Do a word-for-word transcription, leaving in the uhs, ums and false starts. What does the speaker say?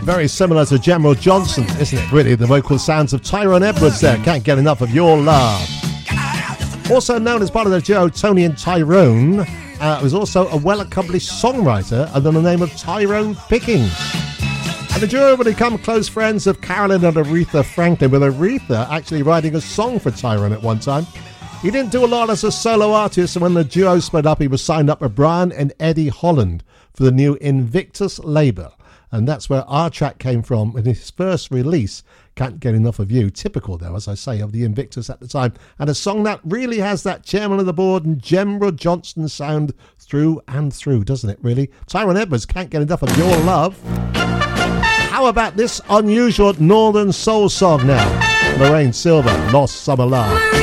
Very similar to General Johnson, isn't it, really? The vocal sounds of Tyrone Edwards there. Can't get enough of your love. Also known as part of the duo Tony and Tyrone, uh, was also a well-accomplished songwriter under the name of Tyrone Pickings. And the duo would become close friends of Carolyn and Aretha Franklin, with Aretha actually writing a song for Tyrone at one time. He didn't do a lot as a solo artist, and when the duo split up, he was signed up with Brian and Eddie Holland for the new Invictus label. And that's where our track came from in his first release, Can't Get Enough of You. Typical, though, as I say, of the Invictus at the time. And a song that really has that chairman of the board and General Johnson sound through and through, doesn't it, really? Tyrone Edwards, Can't Get Enough of Your Love. How about this unusual Northern Soul song now? Lorraine Silver, Lost Summer Love.